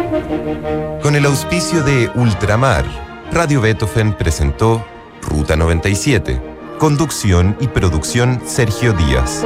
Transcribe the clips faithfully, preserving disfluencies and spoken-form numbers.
Con el auspicio de Ultramar, Radio Beethoven presentó Ruta noventa y siete. Conducción y producción Sergio Díaz.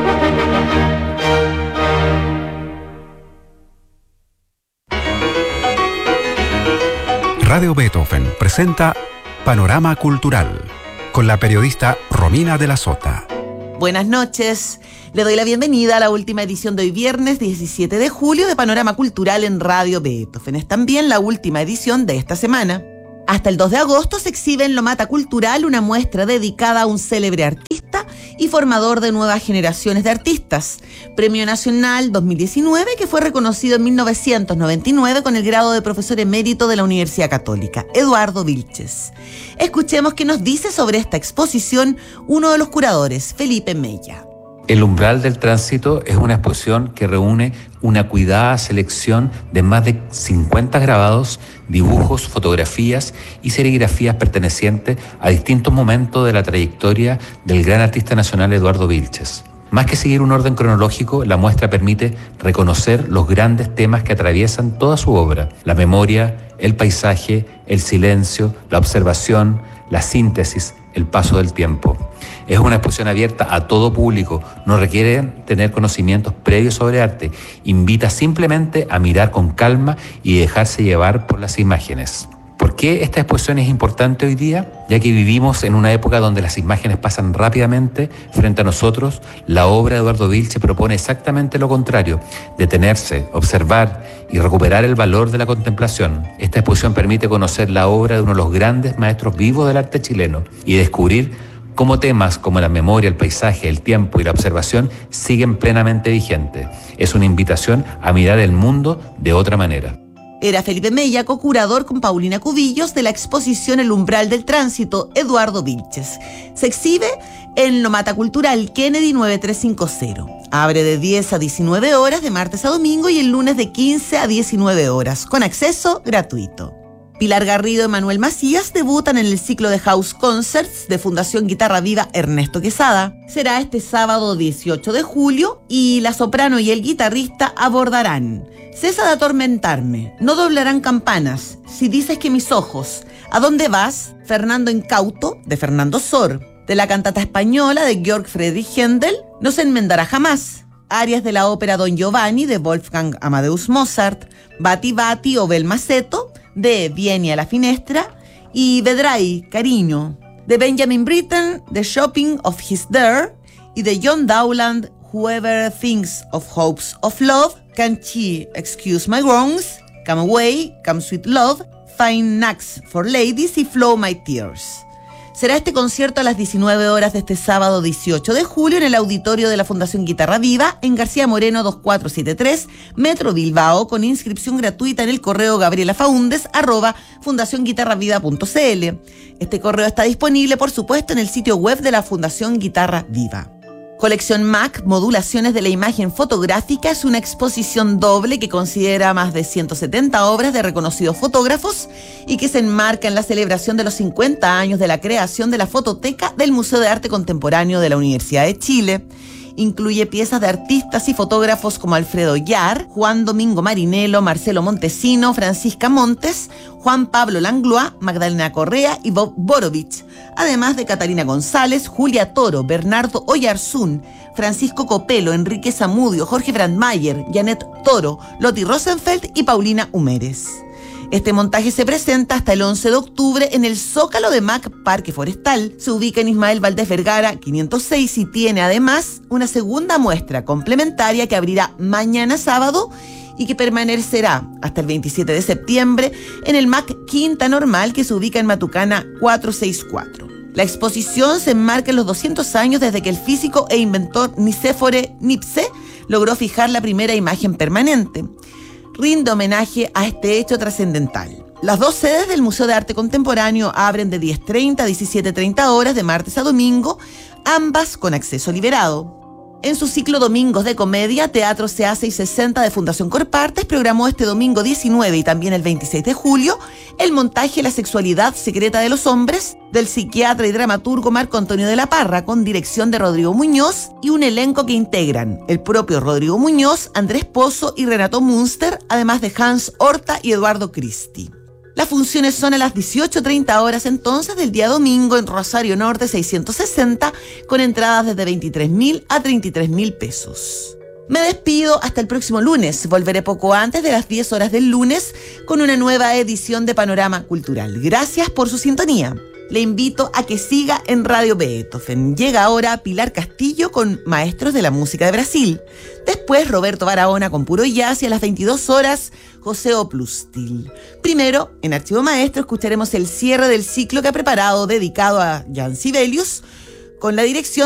Radio Beethoven presenta Panorama Cultural con la periodista Romina de la Sota. Buenas noches. Le doy la bienvenida a la última edición de hoy viernes diecisiete de julio de Panorama Cultural en Radio Beethoven. Es también la última edición de esta semana. Hasta el dos de agosto se exhibe en Lomata Cultural una muestra dedicada a un célebre artista y formador de nuevas generaciones de artistas. Premio Nacional dos mil diecinueve, que fue reconocido en mil novecientos noventa y nueve con el grado de profesor emérito de la Universidad Católica, Eduardo Vilches. Escuchemos qué nos dice sobre esta exposición uno de los curadores, Felipe Mella. El umbral del tránsito es una exposición que reúne una cuidada selección de más de cincuenta grabados, dibujos, fotografías y serigrafías pertenecientes a distintos momentos de la trayectoria del gran artista nacional Eduardo Vilches. Más que seguir un orden cronológico, la muestra permite reconocer los grandes temas que atraviesan toda su obra: la memoria, el paisaje, el silencio, la observación, la síntesis, el paso del tiempo. Es una exposición abierta a todo público, no requiere tener conocimientos previos sobre arte, invita simplemente a mirar con calma y dejarse llevar por las imágenes. ¿Por qué esta exposición es importante hoy día? Ya que vivimos en una época donde las imágenes pasan rápidamente frente a nosotros, la obra de Eduardo Vilches propone exactamente lo contrario: detenerse, observar y recuperar el valor de la contemplación. Esta exposición permite conocer la obra de uno de los grandes maestros vivos del arte chileno y descubrir cómo temas como la memoria, el paisaje, el tiempo y la observación siguen plenamente vigentes. Es una invitación a mirar el mundo de otra manera. Era Felipe Mella, co-curador con Paulina Cubillos de la exposición El umbral del tránsito, Eduardo Vilches. Se exhibe en Lomata Cultural Kennedy nueve tres cinco cero. Abre de diez a diecinueve horas de martes a domingo y el lunes de quince a diecinueve horas, con acceso gratuito. Pilar Garrido y Manuel Macías debutan en el ciclo de House Concerts de Fundación Guitarra Viva Ernesto Quesada. Será este sábado dieciocho de julio y la soprano y el guitarrista abordarán Cesa de atormentarme, No doblarán campanas, Si dices que mis ojos, ¿A dónde vas? Fernando Incauto, de Fernando Sor. De la cantata española de Georg Friedrich Händel, No se enmendará jamás. Arias de la ópera Don Giovanni de Wolfgang Amadeus Mozart. Bati Bati o Bel Maceto de Vieni a la Finestra y Vedrai, Cariño, de Benjamin Britten, The Shopping of His There, y de John Dowland, Whoever Thinks of Hopes of Love, Can She Excuse My Wrongs, Come Away, Come Sweet Love, Fine Knacks for Ladies y Flow My Tears. Será este concierto a las diecinueve horas de este sábado dieciocho de julio en el auditorio de la Fundación Guitarra Viva en García Moreno dos cuatro siete tres, Metro Bilbao, con inscripción gratuita en el correo gabrielafaundes arroba fundacionguitarraviva punto cl. Este correo está disponible, por supuesto, en el sitio web de la Fundación Guitarra Viva. Colección M A C, Modulaciones de la Imagen Fotográfica, es una exposición doble que considera más de ciento setenta obras de reconocidos fotógrafos y que se enmarca en la celebración de los cincuenta años de la creación de la Fototeca del Museo de Arte Contemporáneo de la Universidad de Chile. Incluye piezas de artistas y fotógrafos como Alfredo Yar, Juan Domingo Marinelo, Marcelo Montesino, Francisca Montes, Juan Pablo Langlois, Magdalena Correa y Bob Borovich, además de Catalina González, Julia Toro, Bernardo Oyarzún, Francisco Copelo, Enrique Zamudio, Jorge Brandmeier, Janet Toro, Loti Rosenfeld y Paulina Humérez. Este montaje se presenta hasta el once de octubre en el Zócalo de M A C Parque Forestal. Se ubica en Ismael Valdés Vergara quinientos seis y tiene además una segunda muestra complementaria que abrirá mañana sábado y que permanecerá hasta el veintisiete de septiembre en el M A C Quinta Normal, que se ubica en Matucana cuatrocientos sesenta y cuatro. La exposición se enmarca en los doscientos años desde que el físico e inventor Nicéfore Nipse logró fijar la primera imagen permanente. Rinde homenaje a este hecho trascendental. Las dos sedes del Museo de Arte Contemporáneo abren de diez treinta a diecisiete treinta horas de martes a domingo, ambas con acceso liberado. En su ciclo Domingos de Comedia, Teatro se hace y sesenta de Fundación Corpartes programó este domingo diecinueve y también el veintiséis de julio El montaje La sexualidad secreta de los hombres, del psiquiatra y dramaturgo Marco Antonio de la Parra, con dirección de Rodrigo Muñoz y un elenco que integran el propio Rodrigo Muñoz, Andrés Pozo y Renato Münster, además de Hans Horta y Eduardo Cristi. Las funciones son a las dieciocho treinta horas entonces del día domingo en Rosario Norte seiscientos sesenta, con entradas desde veintitrés mil a treinta y tres mil pesos. Me despido hasta el próximo lunes. Volveré poco antes de las diez horas del lunes con una nueva edición de Panorama Cultural. Gracias por su sintonía. Le invito a que siga en Radio Beethoven. Llega ahora Pilar Castillo con Maestros de la Música de Brasil. Después Roberto Barahona con Puro Jazz y a las veintidós horas José Oplustil. Primero, en Archivo Maestro escucharemos el cierre del ciclo que ha preparado dedicado a Jan Sibelius con la dirección